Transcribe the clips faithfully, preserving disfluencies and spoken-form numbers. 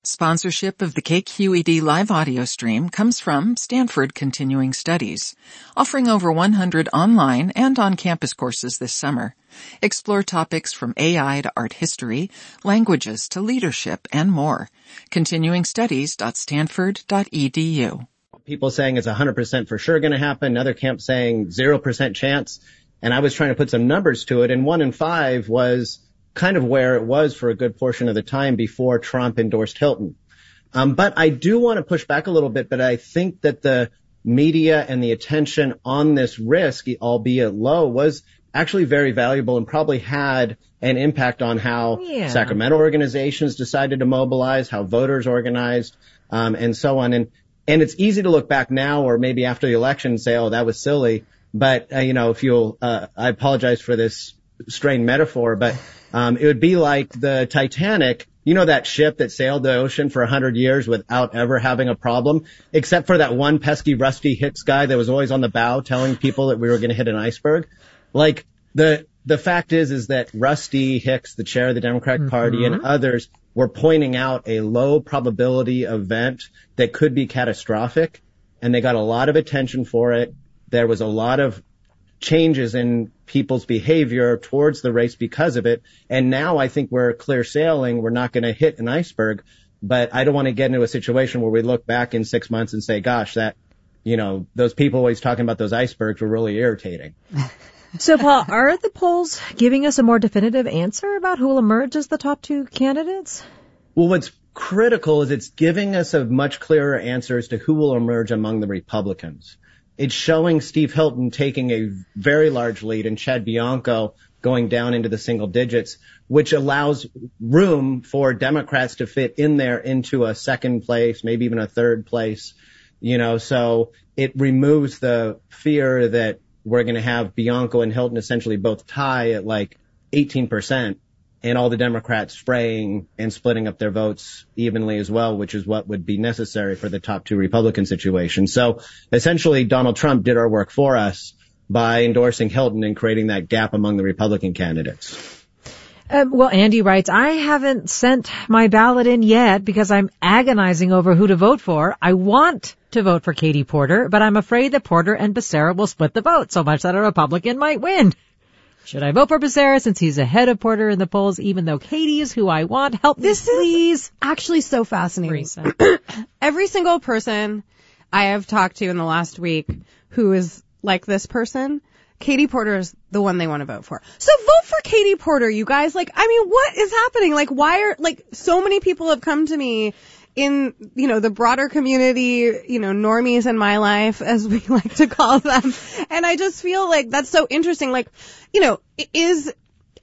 Sponsorship of the K Q E D live audio stream comes from Stanford Continuing Studies, offering over one hundred online and on-campus courses this summer. Explore topics from A I to art history, languages to leadership, and more. continuing studies dot stanford dot e d u. People saying it's one hundred percent for sure going to happen, another camp saying zero percent chance, and I was trying to put some numbers to it, and one in five was kind of where it was for a good portion of the time before Trump endorsed Hilton. Um, but I do want to push back a little bit, but I think that the media and the attention on this risk, albeit low, was actually very valuable and probably had an impact on how yeah. Sacramento organizations decided to mobilize, how voters organized, um, and so on. And, and it's easy to look back now or maybe after the election and say, oh, that was silly. But, uh, you know, if you'll, uh, I apologize for this strained metaphor, but Um, it would be like the Titanic, you know, that ship that sailed the ocean for a hundred years without ever having a problem, except for that one pesky Rusty Hicks guy that was always on the bow telling people that we were going to hit an iceberg. Like the, the fact is, is that Rusty Hicks, the chair of the Democratic mm-hmm. Party, and others were pointing out a low probability event that could be catastrophic, and they got a lot of attention for it. There was a lot of changes in people's behavior towards the race because of it. And now I think we're clear sailing. We're not going to hit an iceberg, but I don't want to get into a situation where we look back in six months and say, gosh, that, you know, those people always talking about those icebergs were really irritating. So, Paul, are the polls giving us a more definitive answer about who will emerge as the top two candidates? Well, what's critical is it's giving us a much clearer answer as to who will emerge among the Republicans. It's showing Steve Hilton taking a very large lead and Chad Bianco going down into the single digits, which allows room for Democrats to fit in there into a second place, maybe even a third place, you know, so it removes the fear that we're going to have Bianco and Hilton essentially both tie at like eighteen percent and all the Democrats fraying and splitting up their votes evenly as well, which is what would be necessary for the top two Republican situation. So essentially, Donald Trump did our work for us by endorsing Hilton and creating that gap among the Republican candidates. Um, well, Andy writes, I haven't sent my ballot in yet because I'm agonizing over who to vote for. I want to vote for Katie Porter, but I'm afraid that Porter and Becerra will split the vote so much that a Republican might win. Should I vote for Becerra since he's ahead of Porter in the polls, even though Katie is who I want? Help me, this please. Is actually so fascinating. Every single person I have talked to in the last week who is like this person, Katie Porter is the one they want to vote for. So vote for Katie Porter, you guys. Like, I mean, what is happening? Like, why are, like, so many people have come to me in, you know, the broader community, you know, normies in my life, as we like to call them. And I just feel like that's so interesting. Like, you know, is,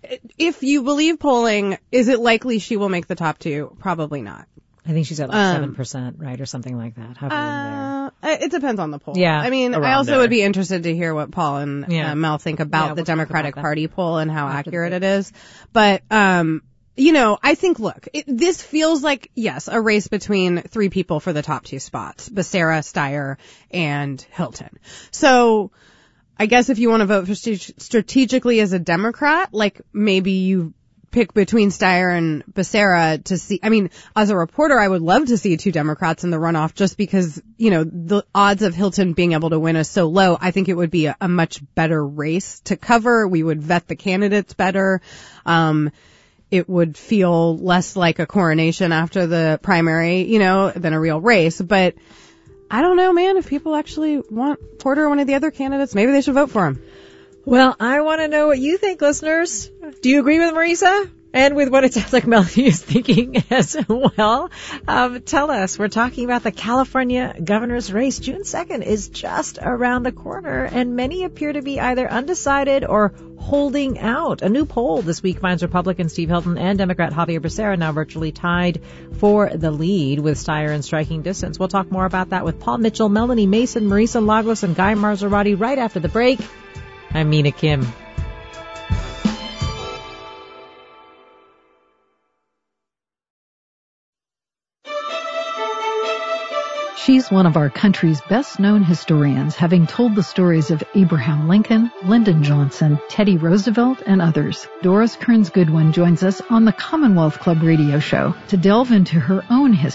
if you believe polling, is it likely she will make the top two? Probably not. I think she's at like um, seven percent, right? Or something like that. How uh, there. It depends on the poll. Yeah. I mean, I also there. would be interested to hear what Paul and yeah. uh, Mel think about yeah, the we'll Democratic about Party poll and how After accurate it is. But, um, you know, I think, look, it, this feels like, yes, a race between three people for the top two spots, Becerra, Steyer, and Hilton. So I guess if you want to vote for st- strategically as a Democrat, like maybe you pick between Steyer and Becerra to see, I mean, as a reporter, I would love to see two Democrats in the runoff just because, you know, the odds of Hilton being able to win is so low. I think it would be a, a much better race to cover. We would vet the candidates better. Um, it would feel less like a coronation after the primary, you know, than a real race. But I don't know, man, if people actually want Porter or one of the other candidates, maybe they should vote for him. Well, I want to know what you think, listeners. Do you agree with Marisa? And with what it sounds like Melanie is thinking as well. Um, tell us. We're talking about the California governor's race. June second is just around the corner, and many appear to be either undecided or holding out. A new poll this week finds Republican Steve Hilton and Democrat Javier Becerra now virtually tied for the lead, with Steyer in striking distance. We'll talk more about that with Paul Mitchell, Melanie Mason, Marisa Lagos, and Guy Marzorati right after the break. I'm Mina Kim. She's one of our country's best-known historians, having told the stories of Abraham Lincoln, Lyndon Johnson, Teddy Roosevelt, and others. Doris Kearns Goodwin joins us on the Commonwealth Club radio show to delve into her own history.